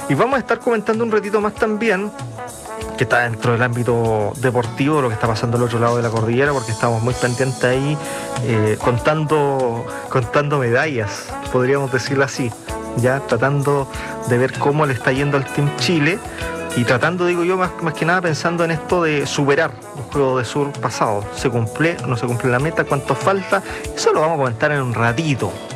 Y vamos a estar comentando un ratito más también, que está dentro del ámbito deportivo, lo que está pasando al otro lado de la cordillera, porque estamos muy pendientes ahí, contando medallas, podríamos decirlo así, ya tratando de ver cómo le está yendo al Team Chile y tratando, digo yo, más que nada pensando en esto de superar los Juegos de Sur pasados. ¿Se cumple o no se cumple la meta? ¿Cuánto falta? Eso lo vamos a comentar en un ratito.